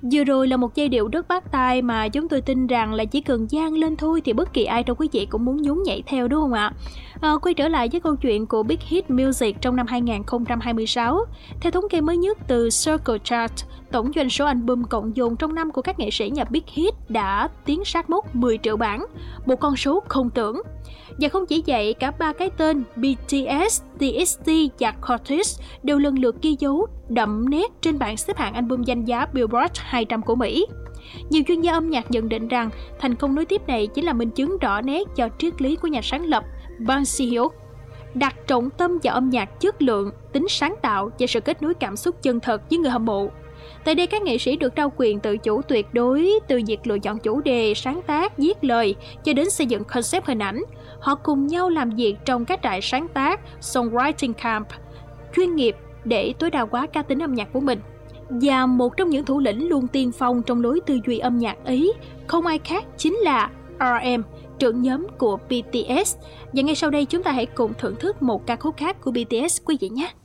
Vừa rồi là một giai điệu rất bắt tai mà chúng tôi tin rằng là chỉ cần vang lên thôi thì bất kỳ ai trong quý vị cũng muốn nhún nhảy theo, đúng không ạ? Quay trở lại với câu chuyện của Big Hit Music trong năm 2026. Theo thống kê mới nhất từ Circle Chart, tổng doanh số album cộng dồn trong năm của các nghệ sĩ nhạc Big Hit đã tiến sát mốc 10 triệu bản, một con số không tưởng. Và không chỉ vậy, cả ba cái tên BTS, TXT và Cortez đều lần lượt ghi dấu đậm nét trên bảng xếp hạng album danh giá Billboard 200 của Mỹ. Nhiều chuyên gia âm nhạc nhận định rằng thành công nối tiếp này chính là minh chứng rõ nét cho triết lý của nhà sáng lập Bang Si-hyuk, đặt trọng tâm vào âm nhạc chất lượng, tính sáng tạo và sự kết nối cảm xúc chân thật với người hâm mộ. Tại đây, các nghệ sĩ được trao quyền tự chủ tuyệt đối từ việc lựa chọn chủ đề, sáng tác, viết lời cho đến xây dựng concept hình ảnh. Họ cùng nhau làm việc trong các trại sáng tác, songwriting camp chuyên nghiệp để tối đa hóa cá tính âm nhạc của mình. Và một trong những thủ lĩnh luôn tiên phong trong lối tư duy âm nhạc ấy không ai khác chính là RM, trưởng nhóm của BTS. Và ngay sau đây chúng ta hãy cùng thưởng thức một ca khúc khác của BTS quý vị nhé.